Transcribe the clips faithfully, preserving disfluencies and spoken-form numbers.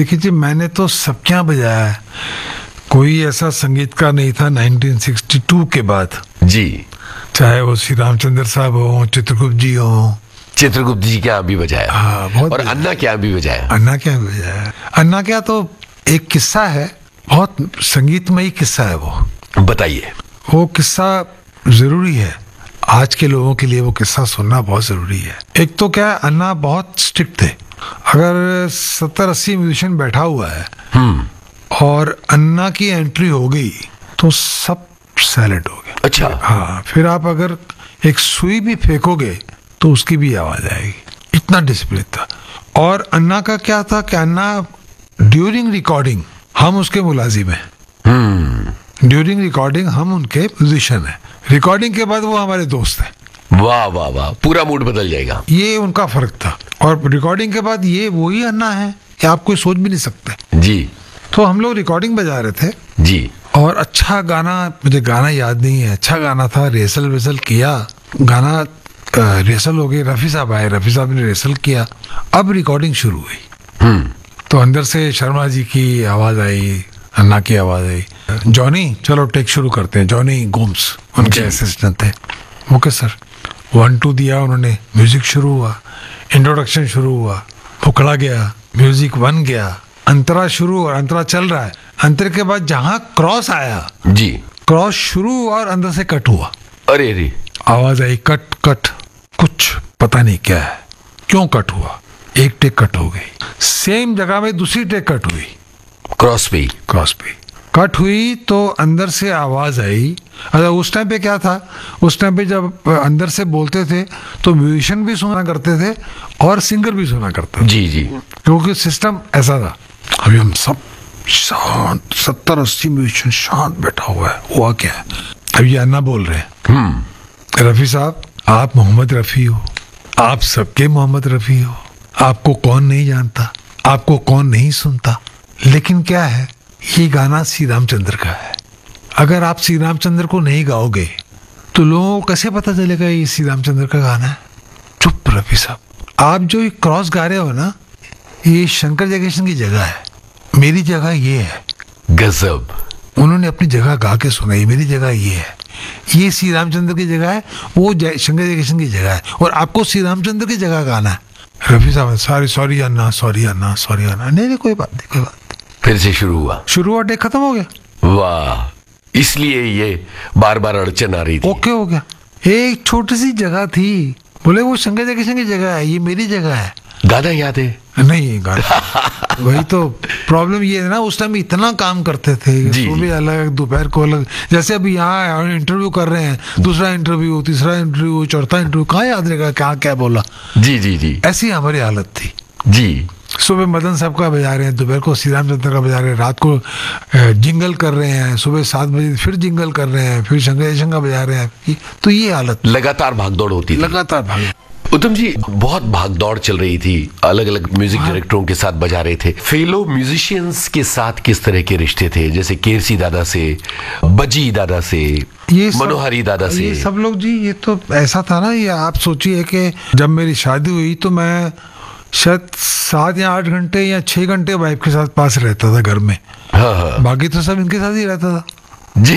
देखिए जी, मैंने तो सबके यहाँ बजाया है, कोई ऐसा संगीतकार नहीं था नाइनटीन सिक्सटी टू के बाद जी। चाहे वो श्री रामचंद्र साहब हो, चित्रगुप्त जी हो। चित्रगुप्त जी के यहाँ भी बजाया। हाँ, बहुत। और अन्ना के यहाँ भी बजाया। अन्ना के यहाँ बजाया। अन्ना के यहाँ तो एक किस्सा है, बहुत संगीतमयी किस्सा है वो। बताइए। वो किस्सा जरूरी है, आज के लोगों के लिए वो किस्सा सुनना बहुत जरूरी है। एक तो क्या है, अन्ना बहुत स्ट्रिक्ट थे। अगर सत्तर अस्सी म्यूजिशियन बैठा हुआ है और अन्ना की एंट्री हो गई तो सब साइलेंट हो गए। अच्छा। हाँ, फिर आप अगर एक सुई भी फेंकोगे तो उसकी भी आवाज आएगी, इतना डिसिप्लिन था। और अन्ना का क्या था कि अन्ना ड्यूरिंग रिकॉर्डिंग हम उसके मुलाजिम हैं, ड्यूरिंग रिकॉर्डिंग हम उनके म्यूजिशियन हैं, रिकॉर्डिंग के बाद वो हमारे दोस्त हैं। वाह वाह वाह, पूरा मूड बदल जाएगा। ये उनका फर्क था। और रिकॉर्डिंग के बाद ये वही अन्ना है, ये आप कोई सोच भी नहीं सकते जी। तो हम लोग रिकॉर्डिंग बजा रहे थे जी। और अच्छा गाना, मुझे गाना याद नहीं है, अच्छा गाना था, रेसल वेसल किया, गाना रेसल हो गई, रफी साहब आए, रफी साहब ने रेसल किया, अब रिकॉर्डिंग शुरू हुई। तो अंदर से शर्मा जी की आवाज आई, अन्ना की आवाज आई, जॉनी चलो टेक शुरू करते हैं। जॉनी गोम्स उनके असिस्टेंट थे। ओके सर, वन टू दिया उन्होंने, म्यूजिक शुरू हुआ, इंट्रोडक्शन शुरू हुआ, पकड़ा गया, म्यूजिक बन गया, अंतरा शुरू और अंतरा चल रहा है। अंतर के बाद जहां क्रॉस आया जी, क्रॉस शुरू हुआ और अंदर से कट हुआ। अरे अरे, आवाज आई कट कट, कुछ पता नहीं क्या है, क्यों कट हुआ। एक टेक कट हो गई, सेम जगह में दूसरी टेक कट हुई, क्रॉस पे क्रॉस पे कट हुई तो अंदर से आवाज आई। अच्छा, उस टाइम पे क्या था, उस टाइम पे जब अंदर से बोलते थे तो म्यूजिशियन भी सुना करते थे और सिंगर भी सुना करते थे। जी जी, क्योंकि सिस्टम ऐसा था। अभी हम सब शांत, सत्तर अस्सी म्यूजिशियन शांत बैठा हुआ है, हुआ क्या है। अब ये अन्ना बोल रहे हैं, रफी साहब आप मोहम्मद रफी हो, आप सबके मोहम्मद रफी हो, आपको कौन नहीं जानता, आपको कौन नहीं सुनता, लेकिन क्या है, ये गाना श्री रामचंद्र का है। अगर आप श्री रामचंद्र को नहीं गाओगे तो लोगों को कैसे पता चलेगा ये श्री रामचंद्र का गाना है। चुप रफी साहब, आप जो क्रॉस गा रहे हो ना, ये शंकर जयकिशन की जगह है, मेरी जगह ये है। गजब। उन्होंने अपनी जगह गा के सुनाई, मेरी जगह ये है, ये श्री रामचंद्र की जगह है, वो शंकर जयकिशन की जगह है, और आपको श्री रामचंद्र की जगह गाना है। रफी साहब सॉरी सॉरी अन्ना, सॉरी अन्ना, सॉरी अन्ना। नहीं नहीं कोई बात नहीं, कोई बात नहीं। फिर से शुरू हुआ, शुरू हुआ, टेक खत्म हो गया। वाह, इसलिए ये बार बार अड़चन आ रही थी। ओके हो गया। एक छोटी सी जगह थी, बोले वो शंकर जयकिशन की जगह है, ये मेरी जगह है। गाना याद है? नहीं गाना वही तो प्रॉब्लम ये है ना, उस टाइम इतना काम करते थे, सुबह अलग, दोपहर को अलग। जैसे अभी यहाँ इंटरव्यू कर रहे हैं, दूसरा इंटरव्यू, तीसरा इंटरव्यू, चौथा इंटरव्यू, कहाँ याद रहेगा क्या क्या बोला। जी जी जी, ऐसी हमारी हालत थी जी। सुबह मदन साहब का बजा रहे हैं, दोपहर को श्री रामचंद्र का बजा रहे हैं, रात को जिंगल कर रहे हैं, सुबह सात बजे फिर जिंगल कर रहे हैं, फिर शंकर जयकिशन का बजा रहे हैं। तो ये हालत, लगातार भागदौड़ होती थी। लगातार भाग। उत्तम जी, बहुत भागदौड़ चल रही थी, अलग अलग म्यूजिक डायरेक्टरों के साथ बजा रहे थे। फेलो म्यूजिशियंस के साथ किस तरह के रिश्ते थे, जैसे केरसी दादा से, बजी दादा से, ये मनोहरी दादा से? ये सब लोग जी, ये तो ऐसा था ना, ये आप सोचिए कि जब मेरी शादी हुई तो मैं शायद सात या आठ घंटे या छह घंटे वाइफ के साथ पास रहता था घर में। हाँ हाँ। बाकी तो सब इनके साथ ही रहता था जी।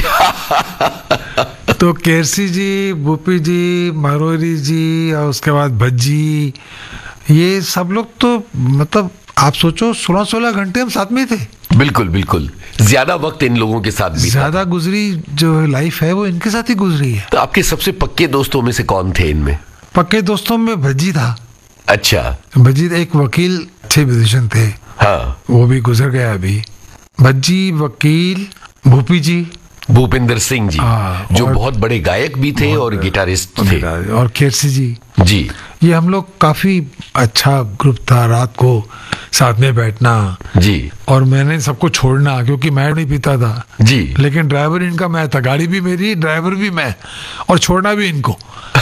तो केरसी जी, भूपी जी, मनोहरी जी, और उसके बाद भज्जी, ये सब लोग तो मतलब आप सोचो सोलह सोलह घंटे हम साथ में थे। बिल्कुल बिल्कुल, ज्यादा वक्त इन लोगों के साथ भी ज्यादा गुजरी जो लाइफ है वो इनके साथ ही गुजरी है। तो आपके सबसे पक्के दोस्तों में से कौन थे इनमें? पक्के दोस्तों में भज्जी था। अच्छा। भज्जी एक वकील, अच्छे म्यूजिशियन थे। हाँ, वो भी गुजर गया अभी। भज्जी, वकील, भूपी जी, भूपिंदर सिंह जी, हाँ, जो बहुत बड़े गायक भी थे और गिटारिस्ट थे, और केरसी जी जी। ये हम लोग काफी अच्छा ग्रुप था, रात को साथ में बैठना जी। और मैंने सबको छोड़ना, क्योंकि मैं नहीं पीता था जी, लेकिन ड्राइवर इनका मैं था, गाड़ी भी मेरी, ड्राइवर भी मैं, और छोड़ना भी इनको।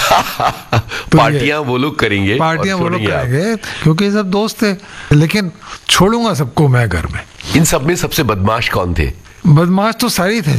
तो पार्टियां वो लोग करेंगे, पार्टियां वो लोग करेंगे, क्योंकि सब दोस्त थे, लेकिन छोड़ूंगा सबको मैं घर में। इन सब में सबसे बदमाश कौन थे? बदमाश तो सारे थे।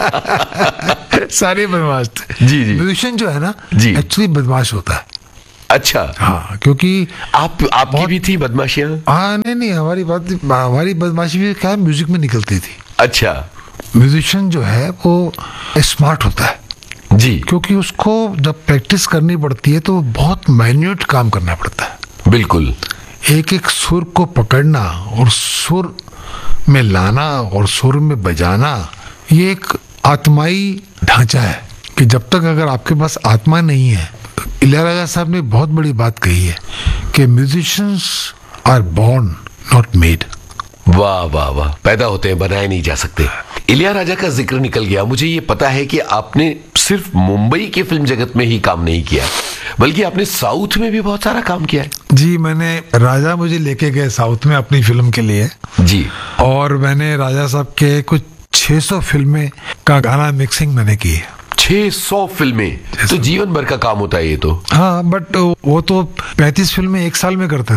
सारे बदमाश थे। जी जी। म्यूजिशियन जो है ना, जी, एक्चुअली बदमाश होता है। अच्छा। हाँ, क्योंकि आप आपकी भी थी बदमाशियां? हाँ, नहीं नहीं, हमारी बात हमारी बदमाशी भी क्या म्यूजिक में निकलती थी। अच्छा। म्यूजिशियन जो है वो स्मार्ट होता है जी, क्योंकि उसको जब प्रैक्टिस करनी पड़ती है तो बहुत माइन्यूट काम करना पड़ता है। बिल्कुल। एक एक सुर को पकड़ना और सुर में लाना और सुर में बजाना, ये एक आत्माई ढांचा है कि जब तक अगर आपके पास आत्मा नहीं है। तो इलैयाराजा साहब ने बहुत बड़ी बात कही है कि musicians are born not made. वाह वाह वाह, पैदा होते हैं, बनाए नहीं जा सकते। इलैयाराजा का जिक्र निकल गया। मुझे ये पता है कि आपने सिर्फ मुंबई के फिल्म जगत में ही काम नहीं किया, बल्कि आपने साउथ में भी बहुत सारा काम किया है। जी, मैंने राजा मुझे लेके गए साउथ में अपनी फिल्म के लिए जी, और मैंने राजा साहब के कुछ छह सौ फिल्में का गाना मिक्सिंग मैंने की है। छह सौ फिल्में तो जीवन भर का काम होता है ये तो। हाँ, बट वो तो पैंतीस फिल्में एक साल में करते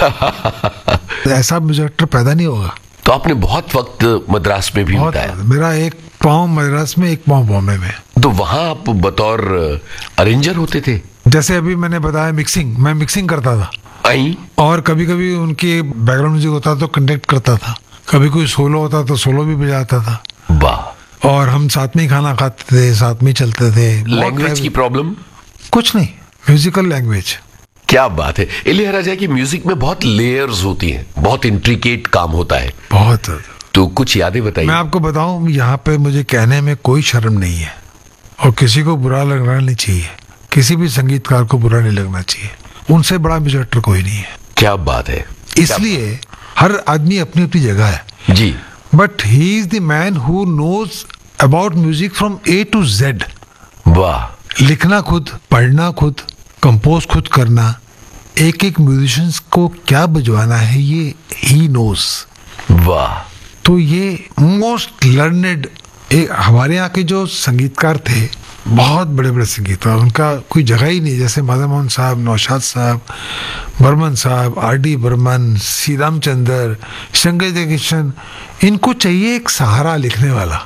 थे। ऐसा म्यूजिक पैदा नहीं होगा। तो आपने बहुत वक्त मद्रास में भी बिताया। मेरा एक पाँव मद्रास में, एक पाँव बॉम्बे में। तो वहां आप बतौर अरेंजर होते थे? जैसे अभी मैंने बताया मिक्सिंग, मैं मिक्सिंग करता था। आई। और कभी कभी उनके बैकग्राउंड म्यूजिक होता तो कंडक्ट करता था, कभी कोई सोलो होता तो सोलो भी बजाता था। वाह। और हम साथ में ही खाना खाते थे, साथ में चलते थे। लैंग्वेज की प्रॉब्लम? कुछ नहीं, म्यूजिकल लैंग्वेज। क्या बात है। इलैयाराजा की म्यूजिक में बहुत लेयर्स होती हैं, बहुत इंट्रिकेट काम होता है। बहुत। तो कुछ यादें बताइए। मैं आपको बताऊं, यहाँ पे मुझे कहने में कोई शर्म नहीं है और किसी को बुरा लगना नहीं चाहिए, किसी भी संगीतकार को बुरा नहीं लगना चाहिए। उनसे बड़ा म्यूजिक कोई नहीं है। क्या बात है। इसलिए हर आदमी अपनी अपनी जगह है जी, but he is the man who knows about music from A to Z. वाह। लिखना खुद, पढ़ना खुद, कंपोज खुद करना, एक एक म्यूजिशियंस को क्या बजवाना है ये ही नोज। वाह। तो ये मोस्ट लर्नेड, हमारे यहाँ के जो संगीतकार थे, बहुत बड़े बड़े संगीतकार, उनका कोई जगह ही नहीं। जैसे मदन मोहन साहब, नौशाद साहब, बर्मन साहब, आर डी बर्मन, सी रामचंद्र, शंकर जयकिशन, इनको चाहिए एक सहारा लिखने वाला।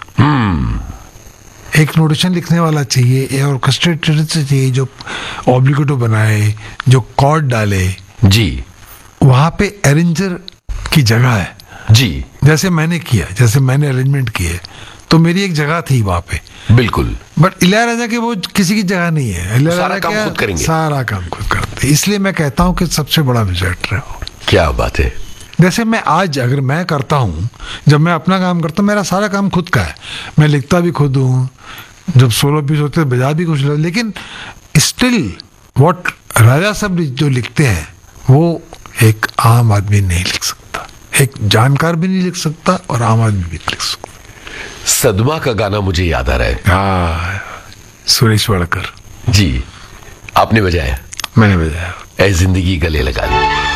एक नोटेशन लिखने वाला चाहिए, एक ऑर्केस्ट्रेटर चाहिए जो ऑब्लिगेटो बनाए, जो कॉर्ड डाले। जी। वहाँ पे अरेंजर की जगह है। जी। जैसे मैंने किया, जैसे मैंने अरेंजमेंट किए, तो मेरी एक जगह थी वहाँ पे। बिल्कुल। बट इलैयाराजा के वो किसी की जगह नहीं है। इलैयाराजा सारा काम खुद करेंगे। सारा काम खुद करते, इसलिए मैं कहता हूँ कि सबसे बड़ा म्यूजिक है वो। क्या बात है। जैसे मैं आज अगर मैं करता हूँ, जब मैं अपना काम करता हूँ, मेरा सारा काम खुद का है। मैं लिखता भी खुद हूँ, जब सोलो पीस होते हैं बजा भी कुछ, लेकिन स्टिल व्हाट राजा साहब जो लिखते हैं वो एक आम आदमी नहीं लिख सकता, एक जानकार भी नहीं लिख सकता और आम आदमी भी नहीं लिख सकता। सदमा का गाना मुझे याद आ रहा है। हाँ, सुरेश वाडकर जी, आपने बजाया? मैंने बजाया। ऐ जिंदगी गले लगा ली।